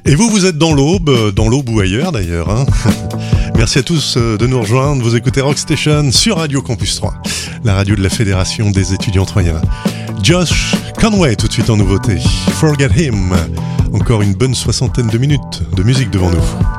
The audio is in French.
Et vous êtes dans l'aube ou ailleurs d'ailleurs. Hein. Merci à tous de nous rejoindre. Vous écoutez Rockstation sur Radio Campus 3, la radio de la Fédération des étudiants troyens. Josh Conway tout de suite en nouveauté. Forget Him. Encore une bonne 60aine de minutes de musique devant nous.